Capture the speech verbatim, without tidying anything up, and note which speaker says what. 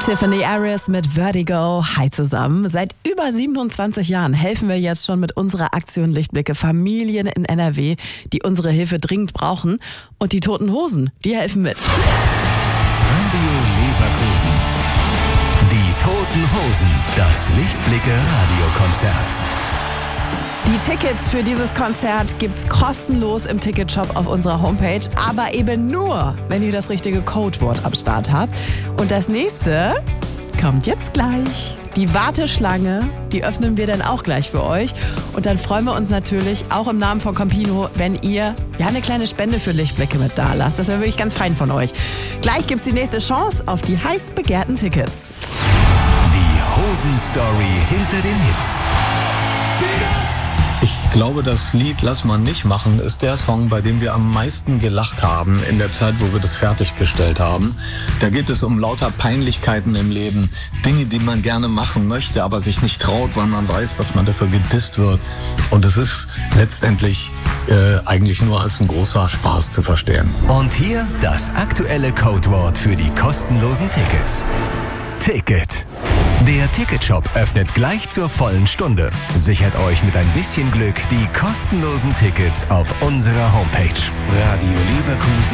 Speaker 1: Tiffany Aris mit Vertigo. Hi zusammen. Seit über siebenundzwanzig Jahren helfen wir jetzt schon mit unserer Aktion Lichtblicke Familien in N R W, die unsere Hilfe dringend brauchen. Und die Toten Hosen, die helfen mit.
Speaker 2: Radio Leverkusen. Die Toten Hosen. Das Lichtblicke Radiokonzert.
Speaker 1: Die Tickets für dieses Konzert gibt's kostenlos im Ticketshop auf unserer Homepage, aber eben nur, wenn ihr das richtige Codewort am Start habt. Und das nächste kommt jetzt gleich. Die Warteschlange, die öffnen wir dann auch gleich für euch. Und dann freuen wir uns natürlich auch im Namen von Campino, wenn ihr ja eine kleine Spende für Lichtblicke mit da lasst. Das wäre wirklich ganz fein von euch. Gleich gibt's die nächste Chance auf die heiß begehrten Tickets.
Speaker 2: Die Hosen-Story hinter den Hits.
Speaker 3: Ich glaube, das Lied Lass mal nicht machen ist der Song, bei dem wir am meisten gelacht haben in der Zeit, wo wir das fertiggestellt haben. Da geht es um lauter Peinlichkeiten im Leben, Dinge, die man gerne machen möchte, aber sich nicht traut, weil man weiß, dass man dafür gedisst wird. Und es ist letztendlich äh, eigentlich nur als ein großer Spaß zu verstehen.
Speaker 2: Und hier das aktuelle Codewort für die kostenlosen Tickets. Ticket. Der Ticketshop öffnet gleich zur vollen Stunde. Sichert euch mit ein bisschen Glück die kostenlosen Tickets auf unserer Homepage. Radio Leverkusen.